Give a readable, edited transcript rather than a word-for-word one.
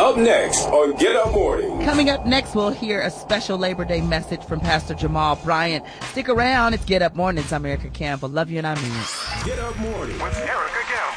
Up next on Get Up Morning. Coming up next, we'll hear a special Labor Day message from Pastor Jamal Bryant. Stick around. It's Get Up Mornings. I'm Erica Campbell. Love you and I mean it. Get Up Morning with Erica Campbell.